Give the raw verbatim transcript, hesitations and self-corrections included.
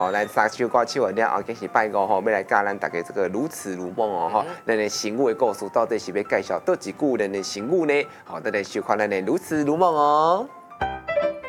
哦，来三首歌唱完了后，继续拜五吼，要来教咱大家这个如此如梦哦吼，咱的成语的故事到底是要介绍倒一句咱的成语呢？好，咱来收看咱的如此如梦哦。